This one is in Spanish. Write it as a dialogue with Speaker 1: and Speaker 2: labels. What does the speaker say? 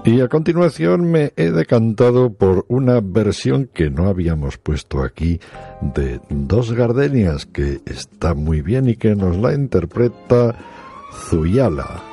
Speaker 1: Y a continuación me he decantado por una versión que no habíamos puesto aquí de Dos Gardenias, que está muy bien y que nos la interpreta Zuyala.